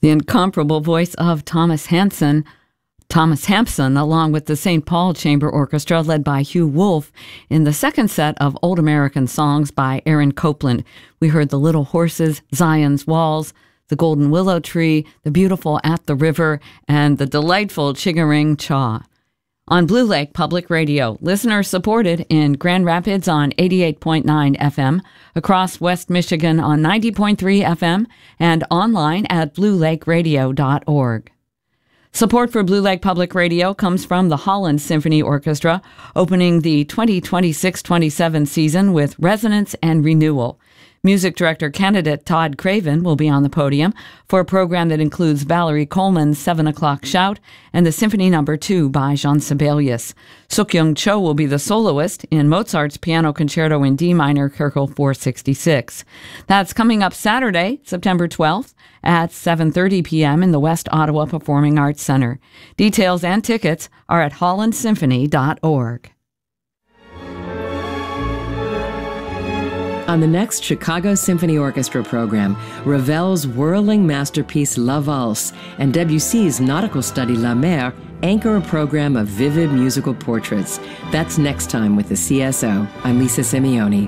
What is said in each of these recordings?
The incomparable voice of Thomas Hampson, along with the St. Paul Chamber Orchestra led by Hugh Wolf in the second set of Old American Songs by Aaron Copland. We heard The Little Horses, Zion's Walls, The Golden Willow Tree, The Beautiful At the River, and the delightful Chigaring Chaw. On Blue Lake Public Radio, listeners supported in Grand Rapids on 88.9 FM, across West Michigan on 90.3 FM, and online at bluelakeradio.org. Support for Blue Lake Public Radio comes from the Holland Symphony Orchestra, opening the 2026-27 season with Resonance and Renewal. Music director candidate Todd Craven will be on the podium for a program that includes Valerie Coleman's 7 o'clock shout and the Symphony No. 2 by Jean Sibelius. Suk-Young Cho will be the soloist in Mozart's Piano Concerto in D minor, Köchel 466. That's coming up Saturday, September 12th at 7:30 p.m. in the West Ottawa Performing Arts Center. Details and tickets are at hollandsymphony.org. On the next Chicago Symphony Orchestra program, Ravel's whirling masterpiece La Valse and Debussy's nautical study La Mer anchor a program of vivid musical portraits. That's next time with the CSO. I'm Lisa Simeoni.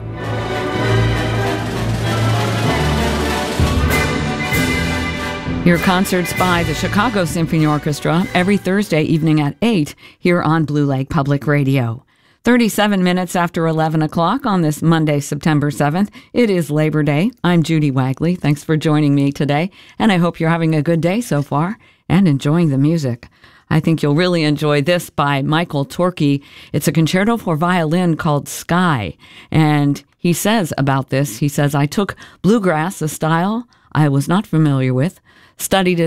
Hear concerts by the Chicago Symphony Orchestra every Thursday evening at 8 here on Blue Lake Public Radio. 37 minutes after 11 o'clock on this Monday, September 7th. It is Labor Day. I'm Judy Wagley. Thanks for joining me today, and I hope you're having a good day so far and enjoying the music. I think you'll really enjoy this by Michael Torke. It's a concerto for violin called Sky, and he says about this, he says, I took bluegrass, a style I was not familiar with, studied it